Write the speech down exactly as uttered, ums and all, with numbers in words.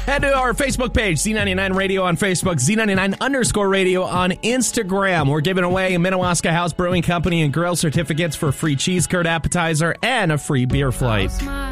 Head to our Facebook page, Z ninety-nine Radio on Facebook, Z ninety-nine underscore radio on Instagram. We're giving away Minnewaska House Brewing Company and Grill certificates for free cheese curd appetizer and a free beer flight.